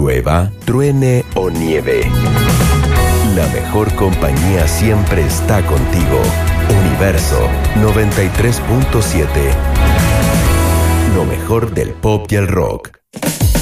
Llueva, truene o nieve. La mejor compañía siempre está contigo. Universo 93.7. Lo mejor del pop y el rock.